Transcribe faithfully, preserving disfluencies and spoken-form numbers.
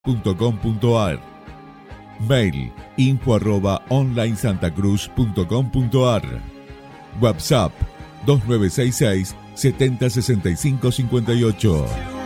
punto com punto ar. Mail info arroba online santa cruz punto com punto ar. WhatsApp dos nueve seis seis, siete cero seis cinco cinco ocho.